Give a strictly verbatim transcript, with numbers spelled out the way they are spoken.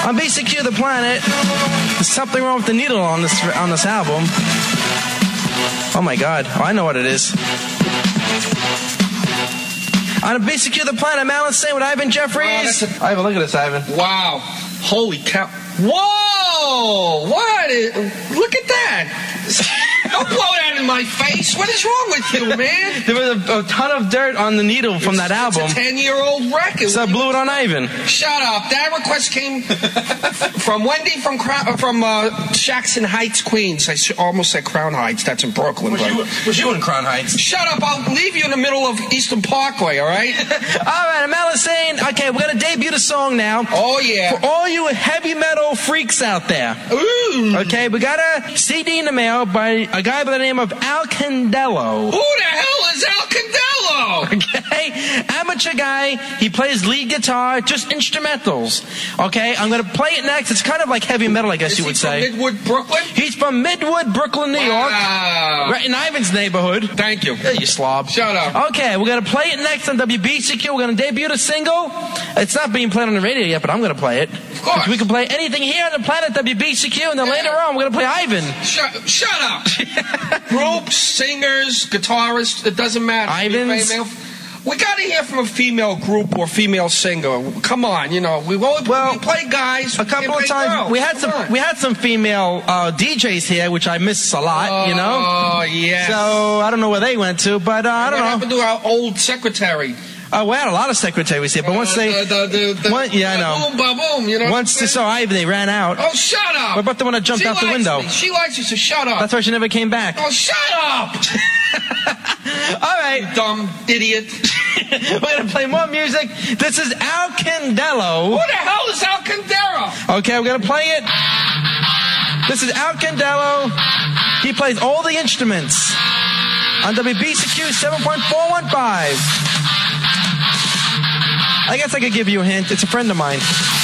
On B C Q The Planet, there's something wrong with the needle on this on this album. Oh my God! Oh, I know what it is. On B C Q The Planet, Malin Sane with Ivan Jeffries. Oh, Ivan, look at this, Ivan. Wow! Holy cow! Whoa! What? Is, look at that! Don't blow that in my face. What is wrong with you, man? There was a, a ton of dirt on the needle from it's, that album. It's a ten-year-old record. So I blew it on Ivan. Shut up. That request came from Wendy from from uh, Jackson Heights, Queens. I almost said Crown Heights. That's in Brooklyn. Was, you, was you in Crown Heights? Shut up. I'll leave you in the middle of Eastern Parkway, all right? All right, I'm Alice saying, okay, we're going to debut the song now. Oh, yeah. For all you heavy metal freaks out there. Ooh. Okay, we got a C D in the mail by a guy by the name of Al Candello. Who the hell is Al Candello? Okay, amateur guy. He plays lead guitar, just instrumentals. Okay, I'm going to play it next. It's kind of like heavy metal, I guess is you would he say. From Midwood, Brooklyn? He's from Midwood, Brooklyn, New wow. York. Right in Ivan's neighborhood. Thank you. Yeah, you slob. Shut up. Okay, we're going to play it next on W B C Q. We're going to debut the single. It's not being played on the radio yet, but I'm going to play it. Of course. We can play anything here on the planet W B C Q, and then yeah. later on we're going to play Ivan. Shut, shut up. Groups, singers, guitarists, it doesn't matter. Ivan's. We got to hear from a female group or female singer. Come on, you know, we only well, we play guys. A couple of times girls. we had Come some on. we had some female uh, D Js here, which I miss a lot. Oh, you know. Oh yeah. So I don't know where they went to, but uh, I don't what know. What happened to our old secretary? Uh, we had a lot of secretaries here, but once uh, they, the, the, the, one, yeah, I know. Boom, ba boom, you know. Once they saw Ivan, they ran out. Oh, shut up! What about the one that jumped she out the likes window? Me. She likes you, so shut up. That's why she never came back. Oh, shut up! All right, you dumb idiot. We're gonna play more music. This is Al Candello. Who the hell is Al Candello? Okay, we're gonna play it. This is Al Candello. He plays all the instruments on W B C Q seven point four one five. I guess I could give you a hint. It's a friend of mine.